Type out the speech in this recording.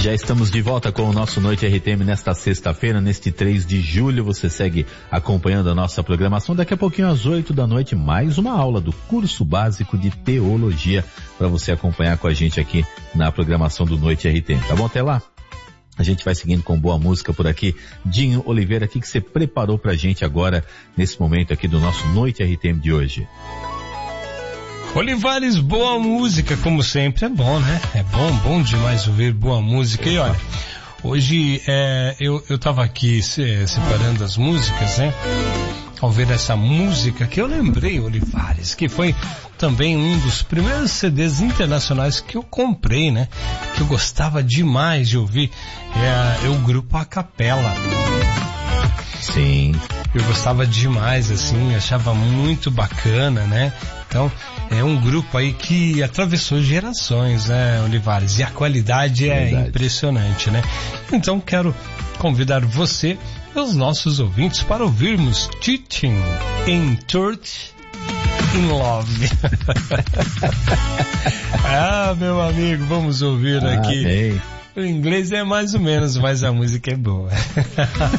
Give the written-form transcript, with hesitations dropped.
Já estamos de volta com o nosso Noite RTM nesta sexta-feira, neste 3 de julho. Você segue acompanhando a nossa programação. Daqui a pouquinho às 8 da noite, mais uma aula do curso básico de teologia para você acompanhar com a gente aqui na programação do Noite RTM. Tá bom? Até lá. A gente vai seguindo com boa música por aqui. Dinho Oliveira, o que você preparou pra gente agora, nesse momento aqui do nosso Noite RTM de hoje? Olivares, boa música, como sempre, é bom, né? É bom demais ouvir boa música. E olha, hoje eu tava aqui separando as músicas, né? Ao ver essa música que eu lembrei, Olivares, que foi também um dos primeiros CDs internacionais que eu comprei, né? Que eu gostava demais de ouvir, é o grupo A Capela. Sim. Eu gostava demais, assim, achava muito bacana, né? Então, é um grupo aí que atravessou gerações, né, Olivares? E a qualidade é impressionante, né? Então, quero convidar você e os nossos ouvintes para ouvirmos Teaching in Church in Love. Meu amigo, vamos ouvir aqui. Bem. O inglês é mais ou menos, mas a música é boa.